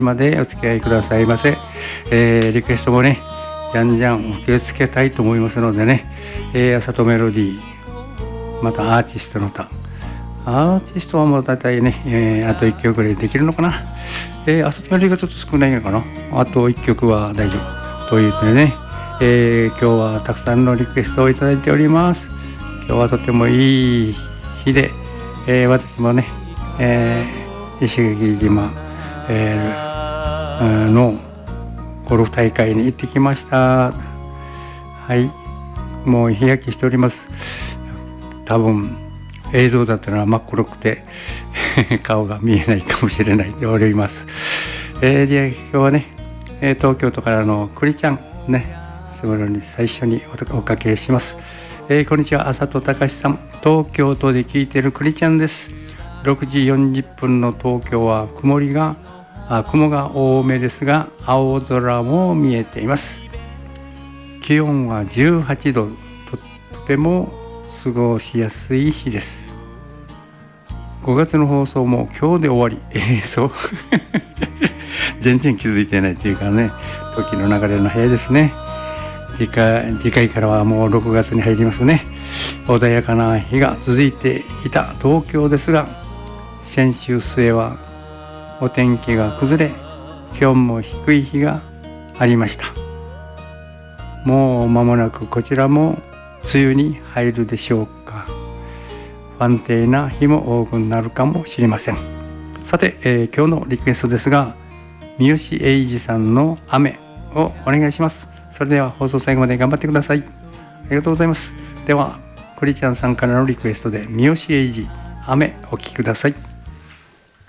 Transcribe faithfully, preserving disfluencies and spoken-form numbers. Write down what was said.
までお付き合いくださいませ。えー、リクエストもねじゃんじゃん受け付けたいと思いますのでね、えー、朝とメロディーまたアーティストの歌、アーティストはもう大体ね、えー、あといっきょくでできるのかな、えー、朝とメロディーがちょっと少ないのかな、あといっきょくは大丈夫ということでね、えー、今日はたくさんのリクエストをいただいております。今日はとてもいい日で、えー、私もね、えー、石垣島、えー、のゴルフ大会に行ってきました。はい、もう日焼けしております。多分映像だったら真っ黒くて顔が見えないかもしれないでおります。えー、で今日はね、東京都からのクリちゃんね、そのに最初に お, おかけします。えー、こんにちは、朝とたかしさん、東京都で聞いているクリちゃんです。ろくじよんじゅっぷんの東京は曇りがあ雲が多めですが青空も見えています。気温はじゅうはちど、 と, とても過ごしやすい日です。ごがつの放送も今日で終わり。えー、そう全然気づいてないというかね、時の流れの早いですね。次回、次回からはもうろくがつに入りますね。穏やかな日が続いていた東京ですが、先週末はお天気が崩れ気温も低い日がありました。もう間もなくこちらも梅雨に入るでしょうか。不安定な日も多くなるかもしれません。さて、えー、今日のリクエストですが、三好英二さんの雨をお願いします。それでは放送最後まで頑張ってください。ありがとうございます。ではクリちゃんさんからのリクエストで三好英二雨お聴きください。